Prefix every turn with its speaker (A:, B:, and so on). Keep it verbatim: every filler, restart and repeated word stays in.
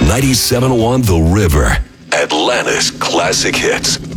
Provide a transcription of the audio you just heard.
A: ninety-seven point one The River, Atlanta's classic hits.